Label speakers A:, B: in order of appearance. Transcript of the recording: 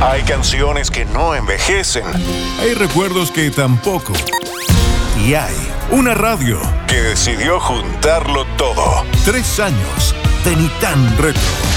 A: Hay canciones que no envejecen.
B: Hay recuerdos que tampoco. Y hay una radio
A: que decidió juntarlo todo.
B: 3 años de Ni Tan Retro.